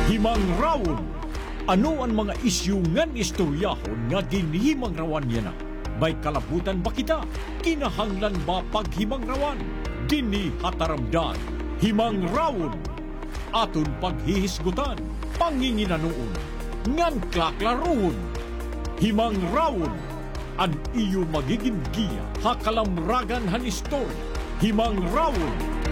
Himang rawon. Ano ang mga isyu ngan istoryahon nga ginhimang rawan niya na? May kalabutan ba kita? Kinahanglan ba paghimang rawan? Dini hataramdan. Himang rawon. Aton paghihisgutan. Panginginanoon. Ngan klaklaroon. Himang rawon. An iyo magiging giya. Hakalamragan han istorya. Himang rawon.